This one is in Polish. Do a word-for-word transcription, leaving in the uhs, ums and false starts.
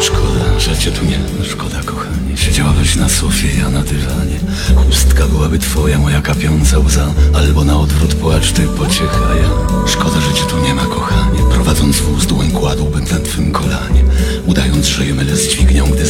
Szkoda, że cię tu nie ma, szkoda kochanie. Siedziałabyś na sofie, ja na dywanie. Chustka byłaby twoja, moja kapiąca łza. Albo na odwrót płacz, ty pociecha ja. Szkoda, że cię tu nie ma, kochanie. Prowadząc wóz, dłoń kładłbym na twym kolanie, udając, że je mylę z dźwignią, gdy